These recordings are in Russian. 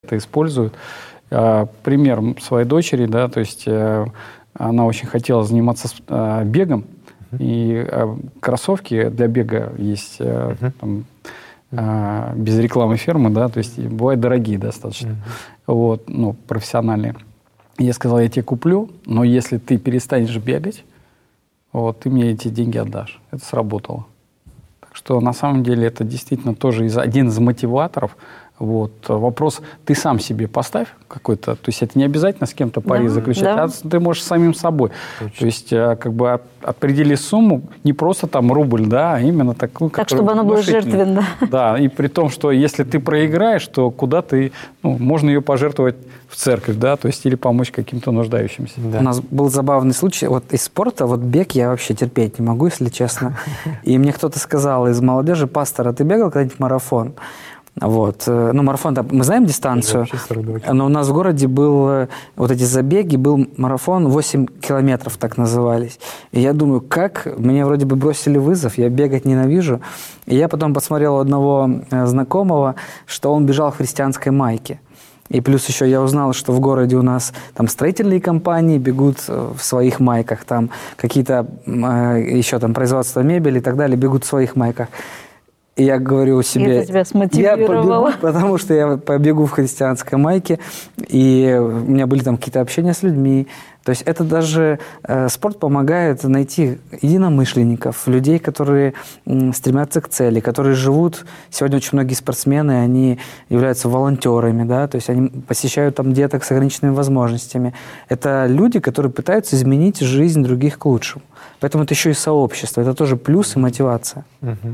это используют. Пример своей дочери, да, то есть она очень хотела заниматься бегом, и кроссовки для бега есть там, без рекламы фирмы, да, то есть бывают дорогие достаточно, вот, ну, профессиональные. Я сказал, я тебе куплю, но если ты перестанешь бегать, вот, ты мне эти деньги отдашь. Это сработало. Так что на самом деле это действительно тоже один из мотиваторов. Вот. Вопрос ты сам себе поставь какой-то, то есть это не обязательно с кем-то пари заключать, а ты можешь самим собой. Точно. То есть как бы определи сумму, не просто там рубль, да, а именно такую, так, чтобы оно было жертвенно. Да, и при том, что если ты проиграешь, то куда ты, ну, можно ее пожертвовать в церковь, да, то есть или помочь каким-то нуждающимся. Да. У нас был забавный случай, вот из спорта, вот бег я вообще терпеть не могу, если честно. И мне кто-то сказал из молодежи: пастор, а ты бегал когда-нибудь марафон? Вот. Ну, марафон, мы знаем дистанцию, но у нас в городе был, вот эти забеги, был марафон 8 километров, так назывались. И я думаю, как? Мне вроде бы бросили вызов, я бегать ненавижу. И я потом посмотрел у одного знакомого, что он бежал в христианской майке. И плюс еще я узнал, что в городе у нас там строительные компании бегут в своих майках, там какие-то еще там производство мебели и так далее бегут в своих майках. И я говорю себе, это тебя смотивировало. Я побегу, потому что я побегу в христианской майке, и у меня были там какие-то общения с людьми. То есть это даже спорт помогает найти единомышленников, людей, которые стремятся к цели, которые живут. Сегодня очень многие спортсмены, они являются волонтерами, да, то есть они посещают там деток с ограниченными возможностями. Это люди, которые пытаются изменить жизнь других к лучшему. Поэтому это еще и сообщество, это тоже плюс и мотивация.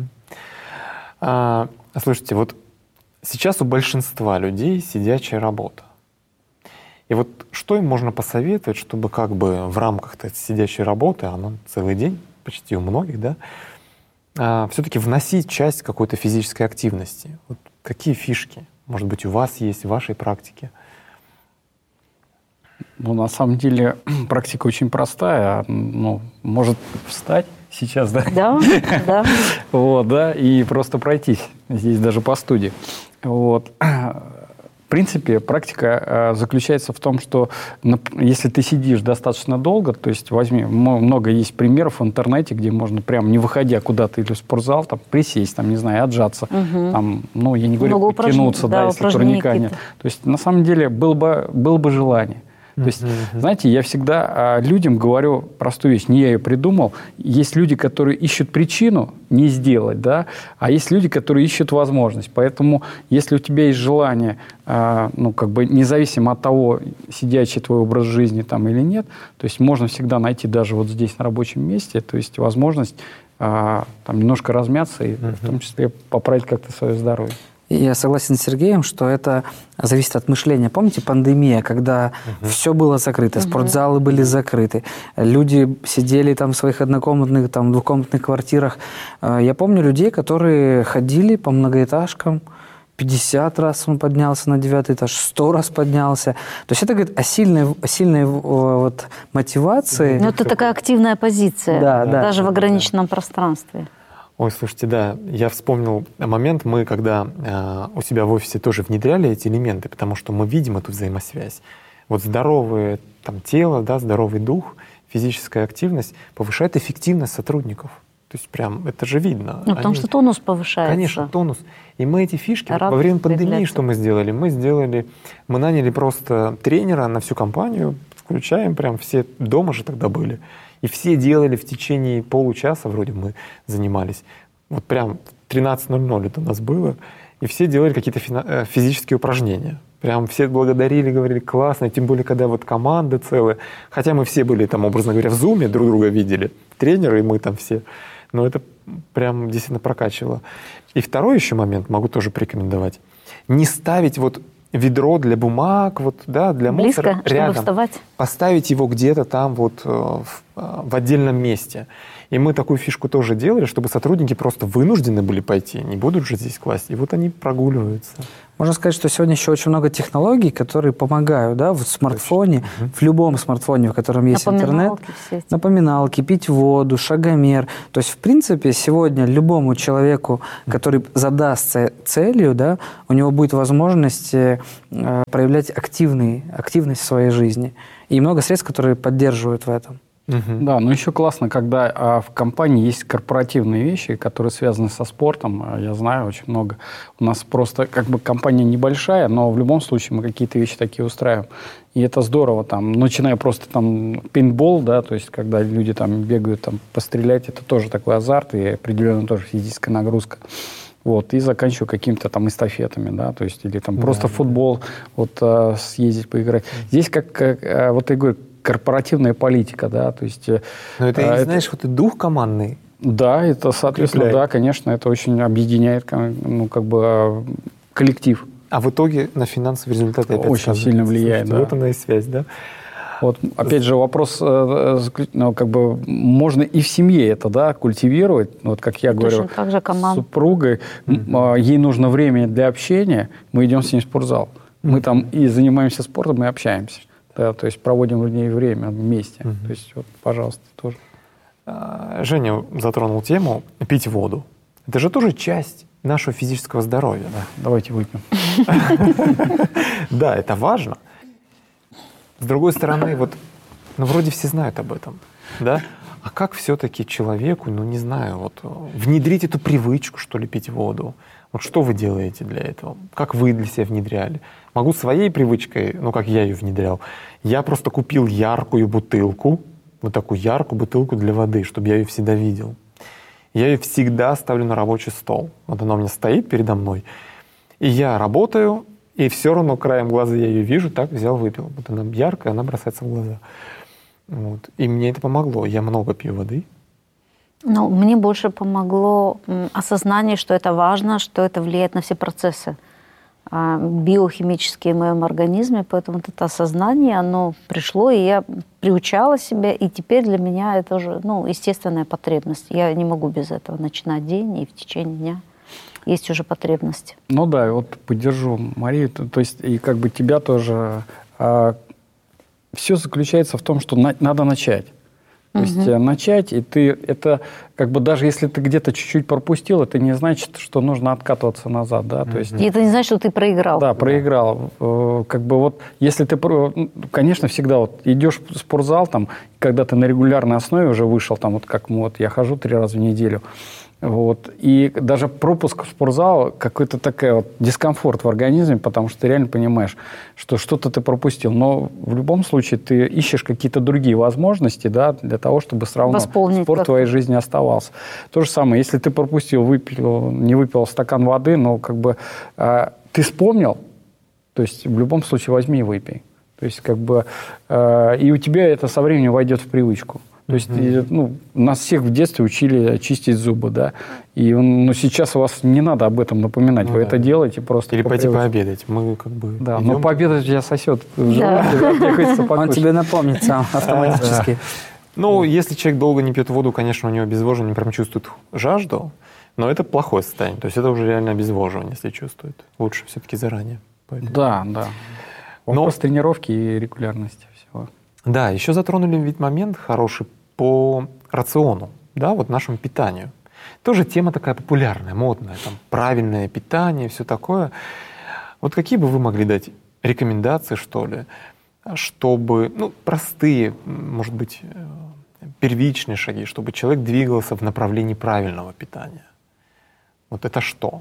Слушайте, вот сейчас у большинства людей сидячая работа. И вот что им можно посоветовать, чтобы как бы в рамках этой сидячей работы, она целый день, почти у многих, да, все-таки вносить часть какой-то физической активности? Вот какие фишки, может быть, у вас есть в вашей практике? Ну, на самом деле, практика очень простая. Ну, может встать сейчас, да? Да, да. Вот, да, и просто пройтись здесь даже по студии. Вот. В принципе, практика заключается в том, что если ты сидишь достаточно долго, то есть возьми, много есть примеров в интернете, где можно прям не выходя куда-то или в спортзал, там, присесть, там, не знаю, отжаться, там, ну, я не говорю, подтянуться, да, если турника нет. То есть, на самом деле, было бы желание. То есть, знаете, я всегда людям говорю простую вещь, не я ее придумал. Есть люди, которые ищут причину не сделать, да, а есть люди, которые ищут возможность. Поэтому, если у тебя есть желание, ну, как бы независимо от того, сидячий твой образ жизни там или нет, то есть можно всегда найти даже вот здесь на рабочем месте, то есть возможность там немножко размяться и в том числе поправить как-то свое здоровье. Я согласен с Сергеем, что это зависит от мышления. Помните пандемия, когда все было закрыто, спортзалы были закрыты, люди сидели там в своих однокомнатных, там, двухкомнатных квартирах. Я помню людей, которые ходили по многоэтажкам, 50 раз он поднялся на 9 этаж, 100 раз поднялся. То есть это говорит о сильной вот мотивации. Но это такая активная позиция, даже в ограниченном пространстве. Ой, слушайте, да, я вспомнил момент, мы когда у себя в офисе тоже внедряли эти элементы, потому что мы видим эту взаимосвязь. Вот здоровое там, тело, да, здоровый дух, физическая активность повышает эффективность сотрудников. То есть прям это же видно. Ну, потому что тонус повышается. Конечно, тонус. И мы эти фишки, во время пандемии что мы сделали? Мы наняли просто тренера на всю компанию, включаем прям все, дома же тогда были. И все делали в течение получаса, вроде мы занимались, вот прям 13:00 это у нас было, и все делали какие-то физические упражнения. Прям все благодарили, говорили, классно, тем более, когда вот команда целая. Хотя мы все были там, образно говоря, в зуме, друг друга видели, тренеры и мы там все. Но это прям действительно прокачивало. И второй еще момент могу тоже порекомендовать. Не ставить вот ведро для бумаг, вот, да, для мусора близко, рядом. Чтобы вставать. Поставить его где-то там вот в отдельном месте. И мы такую фишку тоже делали, чтобы сотрудники просто вынуждены были пойти, не будут же здесь класть. И вот они прогуливаются. Можно сказать, что сегодня еще очень много технологий, которые помогают, да, в смартфоне, в любом смартфоне, в котором есть интернет. Напоминалки, пить воду, шагомер. То есть, в принципе, сегодня любому человеку, который задастся целью, да, у него будет возможность проявлять активность в своей жизни. И много средств, которые поддерживают в этом. Да, но еще классно, когда в компании есть корпоративные вещи, которые связаны со спортом. Я знаю очень много. У нас просто как бы компания небольшая, но в любом случае мы какие-то вещи такие устраиваем. И это здорово, там, начиная просто там пейнтбол, да, то есть когда люди там бегают там пострелять, это тоже такой азарт и определенно тоже физическая нагрузка. Вот, и заканчиваю какими-то там эстафетами, да, то есть или там просто футбол, вот съездить поиграть. Здесь как вот я говорю, корпоративная политика, да, то есть... Но это, знаешь, вот и дух командный. Да, это, соответственно, укрепляет. Да, конечно, это очень объединяет, ну, как бы, коллектив. А в итоге на финансовый результат опять очень сильно влияет, да. Вот она и связь, да? Вот, опять же, вопрос, ну, как бы, можно и в семье это, да, культивировать, вот, как я говорю, с супругой, ей нужно время для общения, мы идем с ней в спортзал, мы там и занимаемся спортом, и общаемся. Да, то есть проводим в ней время вместе. То есть, вот, пожалуйста, тоже. Женя затронул тему пить воду. Это же тоже часть нашего физического здоровья. Да, давайте выпьем. Да, это важно. С другой стороны, вот, ну, вроде все знают об этом, да? А как все-таки человеку, ну, не знаю, вот, внедрить эту привычку, что ли, пить воду? Вот что вы делаете для этого? Как вы для себя внедряли? Могу своей привычкой, ну, как я ее внедрял, я просто купил яркую бутылку, вот такую яркую бутылку для воды, чтобы я ее всегда видел. Я ее всегда ставлю на рабочий стол. Вот она у меня стоит передо мной, и я работаю, и все равно краем глаза я ее вижу, так взял, выпил. Вот она яркая, она бросается в глаза. Вот. И мне это помогло. Я много пью воды. Ну, мне больше помогло осознание, что это важно, что это влияет на все процессы биохимические в моем организме, поэтому вот это осознание, оно пришло, и я приучала себя, и теперь для меня это уже, ну, естественная потребность. Я не могу без этого начинать день, и в течение дня есть уже потребность. Ну да, вот поддержу Марию, то есть и как бы тебя тоже. Все заключается в том, что надо начать. То есть начать, и ты это как бы даже если ты где-то чуть-чуть пропустил, это не значит, что нужно откатываться назад, да. То есть, и это не значит, что ты проиграл. Да, проиграл. Как бы вот если ты, конечно, всегда вот идешь в спортзал там, когда ты на регулярной основе уже вышел там, вот как вот я хожу 3 раза в неделю. Вот. И даже пропуск в спортзал какой-то такой вот дискомфорт в организме, потому что ты реально понимаешь, что что-то ты пропустил. Но в любом случае ты ищешь какие-то другие возможности, да, для того, чтобы все равно спорт в твоей жизни оставался. То же самое, если ты пропустил, не выпил стакан воды, но как бы ты вспомнил, то есть в любом случае возьми и выпей. То есть как бы и у тебя это со временем войдет в привычку. То есть, ну, нас всех в детстве учили чистить зубы, да, и сейчас вас не надо об этом напоминать, вы это делаете просто. Или пойти пообедать, мы как бы. Да, но пообедать тебя сосет в живот, он тебе напомнит сам автоматически. Ну, если человек долго не пьет воду, конечно, у него обезвоживание, прям чувствует жажду, но это плохое состояние, то есть это уже реально обезвоживание, если чувствует. Лучше все-таки заранее. Да, да. Вопрос тренировки и регулярности всего. Да, еще затронули ведь момент хороший по рациону, да, вот нашему питанию. Тоже тема такая популярная, модная, там, правильное питание, все такое. Вот какие бы вы могли дать рекомендации, что ли, чтобы, ну, простые, может быть, первичные шаги, чтобы человек двигался в направлении правильного питания? Вот это что?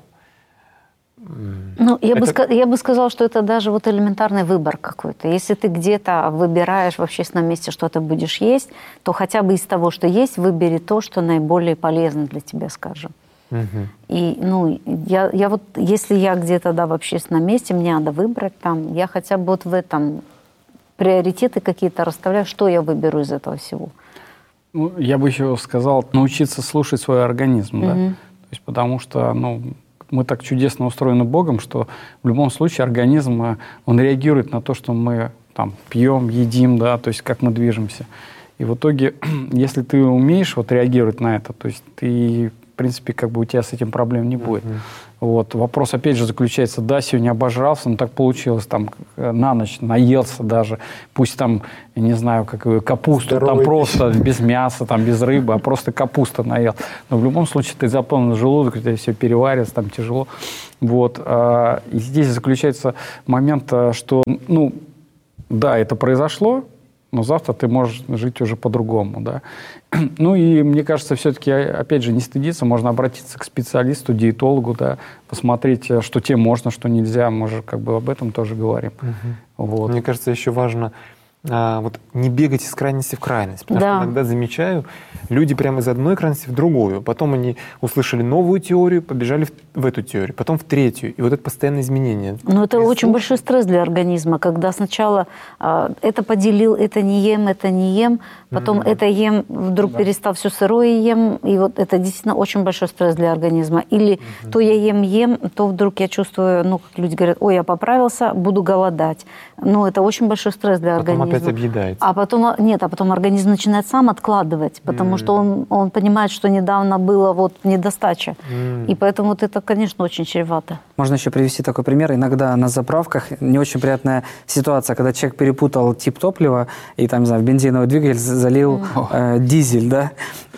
Ну, я бы сказала, что это даже вот элементарный выбор какой-то. Если ты где-то выбираешь в общественном месте, что ты будешь есть, то хотя бы из того, что есть, выбери то, что наиболее полезно для тебя, скажем. И, ну, я вот, если я где-то, да, в общественном месте, мне надо выбрать там, я хотя бы вот в этом приоритеты какие-то расставляю, что я выберу из этого всего. Ну, я бы еще сказал, научиться слушать свой организм, да. То есть, потому что, ну, мы так чудесно устроены Богом, что в любом случае организм, он реагирует на то, что мы там пьем, едим, да, то есть как мы движемся. И в итоге, если ты умеешь вот реагировать на это, то есть ты, в принципе, как бы у тебя с этим проблем не будет. Вот. Вопрос, опять же, заключается, да, сегодня обожрался, но так получилось, там, на ночь наелся даже, пусть там, я не знаю, как капусту, здоровый, там просто без мяса, там, без рыбы, а просто капуста наел. Но в любом случае ты заполнил желудок, у тебя все переварится, там тяжело. Вот. И здесь заключается момент, что, ну, да, это произошло, но завтра ты можешь жить уже по-другому, да. Ну и мне кажется, все-таки, опять же, не стыдиться, можно обратиться к специалисту, диетологу, да, посмотреть, что тебе можно, что нельзя, мы же как бы об этом тоже говорим. Вот. Мне кажется, еще важно вот не бегать из крайности в крайность. Потому что иногда замечаю, люди прямо из одной крайности в другую. Потом они услышали новую теорию, побежали в эту теорию, потом в третью. И вот это постоянное изменение. Но это очень большой стресс для организма, когда сначала это поделил, это не ем, потом это ем, вдруг перестал все сырое ем. И вот это действительно очень большой стресс для организма. Или то я ем, то вдруг я чувствую, ну, как люди говорят, ой, я поправился, буду голодать. Ну, это очень большой стресс для организма. Опять объедается. А потом организм начинает сам откладывать, потому что он понимает, что недавно было вот недостача. И поэтому вот это, конечно, очень чревато. Можно еще привести такой пример. Иногда на заправках не очень приятная ситуация, когда человек перепутал тип топлива и там, не знаю, в бензиновый двигатель залил дизель, да,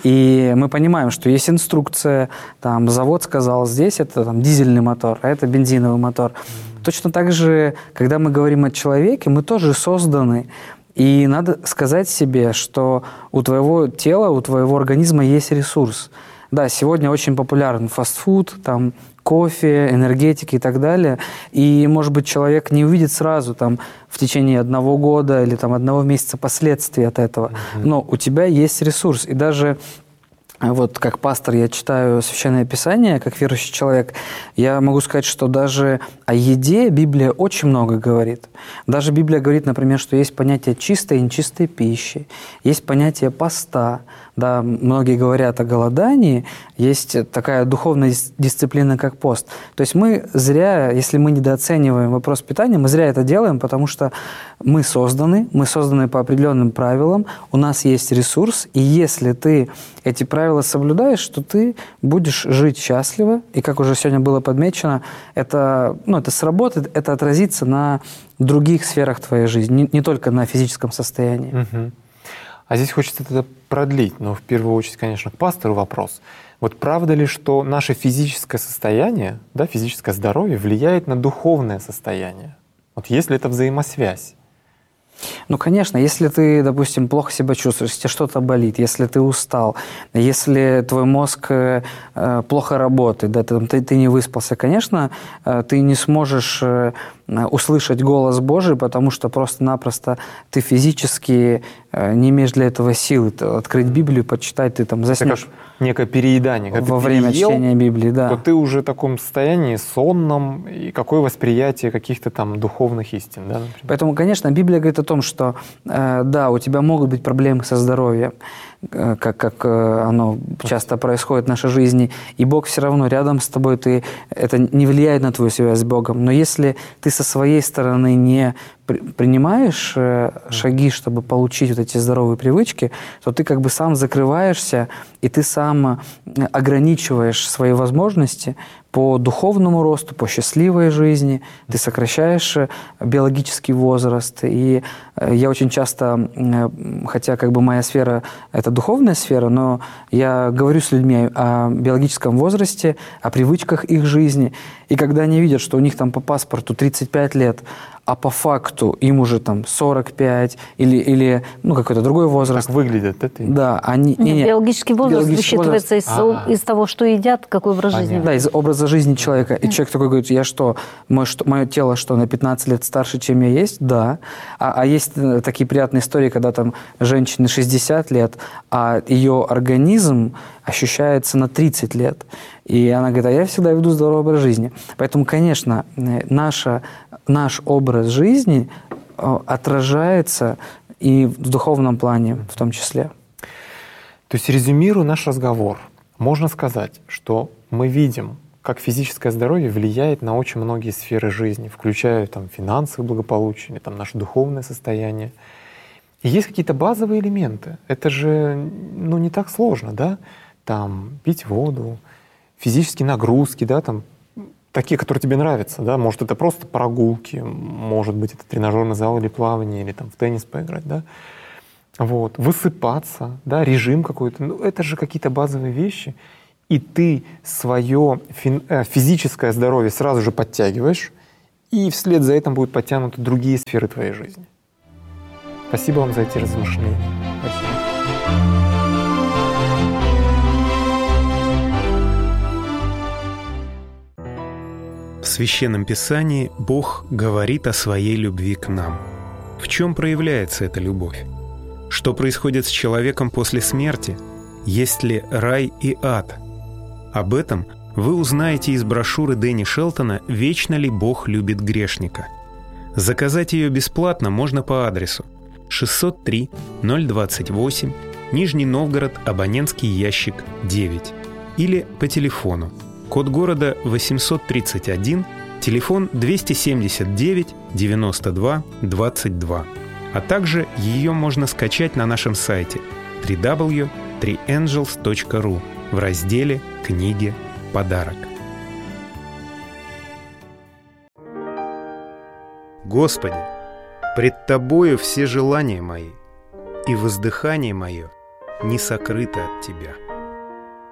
и мы понимаем, что есть инструкция, там завод сказал, здесь это там дизельный мотор, а это бензиновый мотор. Точно так же, когда мы говорим о человеке, мы тоже созданы. И надо сказать себе, что у твоего тела, у твоего организма есть ресурс. Да, сегодня очень популярен фастфуд, там, кофе, энергетики и так далее. И, может быть, человек не увидит сразу там, в течение 1 года или там, 1 месяца последствий от этого. Но у тебя есть ресурс. И даже вот как пастор я читаю Священное Писание, как верующий человек, я могу сказать, что даже о еде Библия очень много говорит. Даже Библия говорит, например, что есть понятие чистой и нечистой пищи, есть понятие поста. Да, многие говорят о голодании, есть такая духовная дисциплина, как пост. То есть мы зря, если мы недооцениваем вопрос питания, мы зря это делаем, потому что мы созданы по определенным правилам, у нас есть ресурс, и если ты эти правила соблюдаешь, то ты будешь жить счастливо, и, как уже сегодня было подмечено, это сработает, это отразится на других сферах твоей жизни, не только на физическом состоянии. А здесь хочется это продлить, но в первую очередь, конечно, к пастору вопрос. Вот правда ли, что наше физическое состояние, да, физическое здоровье влияет на духовное состояние? Вот есть ли это взаимосвязь? Ну, конечно, если ты, допустим, плохо себя чувствуешь, если тебе что-то болит, если ты устал, если твой мозг плохо работает, да, ты не выспался, конечно, ты не сможешь услышать голос Божий, потому что просто-напросто ты физически не имеешь для этого силы. Открыть Библию, почитать, ты там заснешь. Это как некое переедание. Когда во время чтения Библии, да. То ты уже в таком состоянии сонном, и какое восприятие каких-то там духовных истин, да, например? Поэтому, конечно, Библия говорит о том, что да, у тебя могут быть проблемы со здоровьем, как оно часто происходит в нашей жизни, и Бог все равно рядом с тобой, это не влияет на твою связь с Богом. Но если ты со своей стороны не принимаешь шаги, чтобы получить вот эти здоровые привычки, то ты как бы сам закрываешься, и ты сам ограничиваешь свои возможности по духовному росту, по счастливой жизни, ты сокращаешь биологический возраст. И я очень часто, хотя как бы моя сфера – это духовная сфера, но я говорю с людьми о биологическом возрасте, о привычках их жизни. И когда они видят, что у них там по паспорту 35 лет, а по факту им уже там 45 или какой-то другой возраст. Как выглядят это? Да, они... Биологический возраст высчитывается из того, что едят, какой образ жизни. Да, из образа жизни человека. И человек такой говорит, мое тело что, на 15 лет старше, чем я есть? Да. А есть такие приятные истории, когда там женщине 60 лет, а ее организм ощущается на 30 лет. И она говорит, я всегда веду здоровый образ жизни. Поэтому, конечно, наш образ жизни отражается и в духовном плане в том числе. То есть, резюмируя наш разговор, можно сказать, что мы видим, как физическое здоровье влияет на очень многие сферы жизни, включая там, финансовое благополучие, там, наше духовное состояние. И есть какие-то базовые элементы. Это же не так сложно, да? Там пить воду, физические нагрузки, да, там такие, которые тебе нравятся, да? Может, это просто прогулки, может быть, это тренажерный зал или плавание, или там в теннис поиграть, да? Вот. Высыпаться, да, режим какой-то. Это же какие-то базовые вещи. И ты свое физическое здоровье сразу же подтягиваешь, и вслед за этим будут подтянуты другие сферы твоей жизни. Спасибо вам за эти размышления. Спасибо. В Священном Писании Бог говорит о своей любви к нам. В чем проявляется эта любовь? Что происходит с человеком после смерти? Есть ли рай и ад? Об этом вы узнаете из брошюры Дэнни Шелтона «Вечно ли Бог любит грешника?». Заказать ее бесплатно можно по адресу 603 028, Нижний Новгород, абонентский ящик 9, или по телефону, код города 831, телефон 279 92 22. А также ее можно скачать на нашем сайте www.3angels.ru в разделе «Книги. Подарок». Господи, пред Тобою все желания мои, и воздыхание мое не сокрыто от Тебя.